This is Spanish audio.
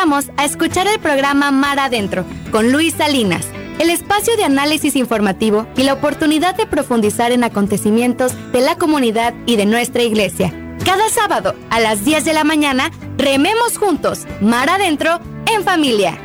invitamos a escuchar el programa Mar Adentro con Luis Salinas, el espacio de análisis informativo y la oportunidad de profundizar en acontecimientos de la comunidad y de nuestra iglesia. Cada sábado a las 10 de la mañana, rememos juntos, Mar Adentro, en familia.